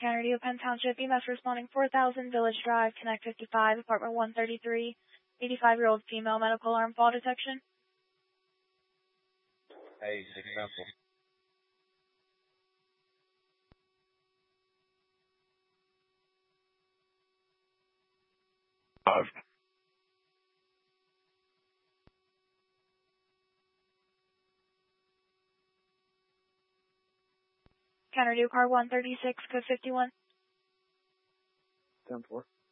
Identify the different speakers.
Speaker 1: Kennedy, Penn Township, EMS responding 4000 Village Drive, Connect 55, apartment 133, 85-year-old female, medical alarm fall detection.
Speaker 2: Hey, successful.
Speaker 1: Kennedy, car 136, code 51.
Speaker 3: 10-4.